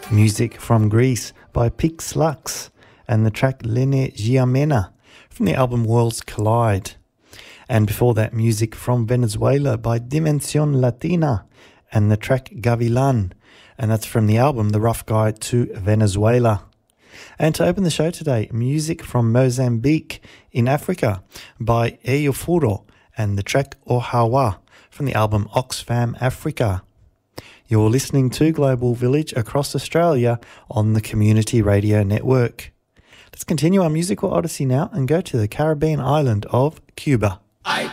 Music from Greece by Pix Lux and the track Lene Giamena from the album Worlds Collide. And before that, music from Venezuela by Dimension Latina and the track Gavilan, and that's from the album The Rough Guide to Venezuela. And to open the show today, music from Mozambique in Africa by Eyofuro and the track Ohawa from the album Oxfam Africa. You're listening to Global Village across Australia on the Community Radio Network. Let's continue our musical odyssey now and go to the Caribbean island of Cuba.